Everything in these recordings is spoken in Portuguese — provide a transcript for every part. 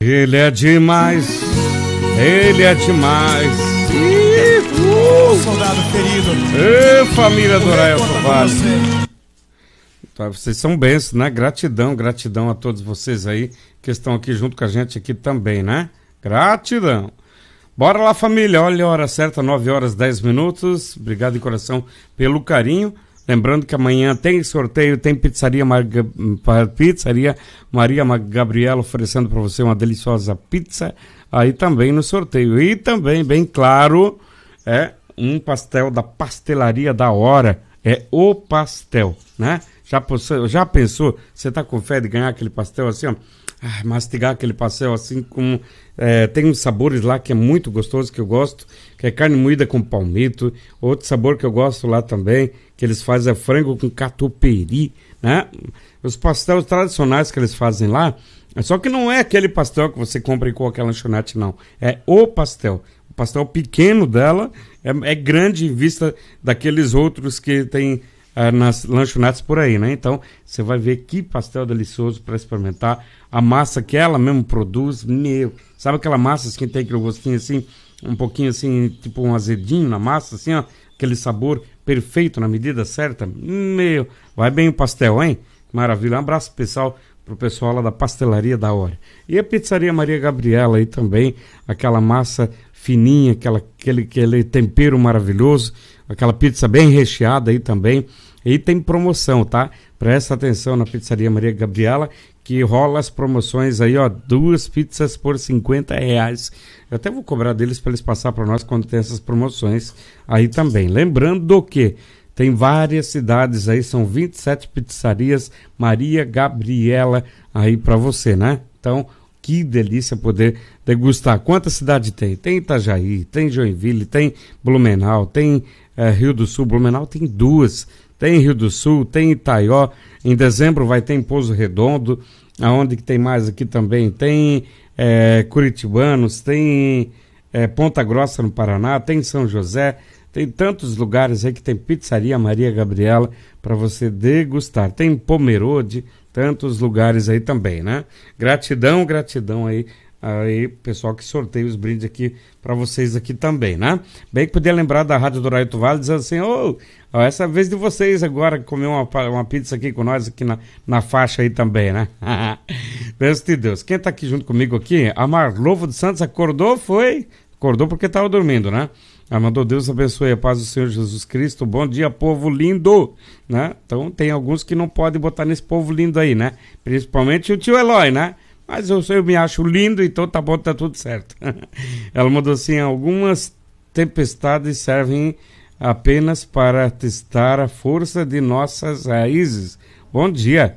Ele é demais, ele é demais. Soldado ferido. Família do Rael Vale. Tá, vocês são bênçãos, né? Gratidão a todos vocês aí que estão aqui junto com a gente aqui também, né? Gratidão. Bora lá, família. Olha a hora certa, 9h10. Obrigado de coração pelo carinho. Lembrando que amanhã tem sorteio, tem Pizzaria Maria Gabriela oferecendo para você uma deliciosa pizza aí também no sorteio. E também, bem claro, um pastel da Pastelaria da Hora. É o pastel, né? Já pensou? Você tá com fé de ganhar aquele pastel assim, ó? Mastigar aquele pastel assim com... tem uns sabores lá que é muito gostoso, que eu gosto, que é carne moída com palmito. Outro sabor que eu gosto lá também, que eles fazem é frango com catupiry, né? Os pastéis tradicionais que eles fazem lá, só que não é aquele pastel que você compra em qualquer lanchonete, não. É o pastel. O pastel pequeno dela é grande em vista daqueles outros que tem nas lanchonetes por aí, né? Então, você vai ver que pastel delicioso para experimentar. A massa que ela mesmo produz, sabe aquela massa que tem aquele gostinho assim, um pouquinho assim, tipo um azedinho na massa, assim, ó, aquele sabor perfeito na medida certa. Vai bem o pastel, hein? Maravilha. Um abraço especial pro pessoal lá da Pastelaria da Hora. E a Pizzaria Maria Gabriela aí também, aquela massa fininha, aquele tempero maravilhoso, aquela pizza bem recheada aí também. E tem promoção, tá? Presta atenção na Pizzaria Maria Gabriela, que rola as promoções aí, ó, 2 pizzas por R$50. Eu até vou cobrar deles para eles passar para nós quando tem essas promoções aí também. Lembrando que tem várias cidades aí, são 27 pizzarias Maria Gabriela aí para você, né? Então, que delícia poder degustar. Quanta cidade tem? Tem Itajaí, tem Joinville, tem Blumenau, tem Rio do Sul. Blumenau tem 2. Tem Rio do Sul, tem Itaió. Em dezembro vai ter em Pouso Redondo. Aonde que tem mais aqui também? Tem Curitibanos, tem Ponta Grossa no Paraná, tem São José. Tem tantos lugares aí que tem Pizzaria Maria Gabriela para você degustar. Tem Pomerode, tantos lugares aí também, né? Gratidão aí, pessoal que sorteia os brindes aqui para vocês aqui também, né? Bem que podia lembrar da Rádio do Raio Vale, dizendo assim, essa vez de vocês agora comer uma pizza aqui com nós aqui na faixa aí também, né? Bênção de Deus. Quem tá aqui junto comigo aqui, a Marlovo de Santos, acordou porque tava dormindo, né? Ela mandou: Deus abençoe, a paz do Senhor Jesus Cristo, bom dia, povo lindo, né? Então tem alguns que não podem botar nesse povo lindo aí, né? Principalmente o tio Eloy, né? Mas eu me acho lindo, então tá bom, tá tudo certo. Ela mandou assim: algumas tempestades servem apenas para testar a força de nossas raízes. Bom dia.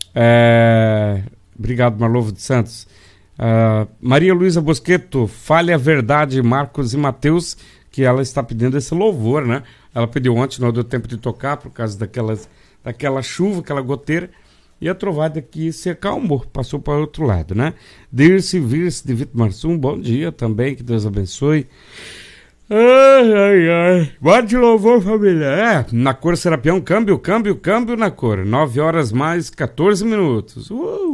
Obrigado, Marlovo de Santos. Maria Luísa Bosqueto, fale a verdade, Marcos e Mateus, que ela está pedindo esse louvor, né? Ela pediu ontem, não deu tempo de tocar por causa daquela chuva, aquela goteira. E a trovada aqui se acalmou, passou para o outro lado, né? Dirce Virce de Vitor Marsum, bom dia também, que Deus abençoe. Ai. Bate louvor, família. Na cor Serapião, câmbio na cor. 9h mais 14 minutos.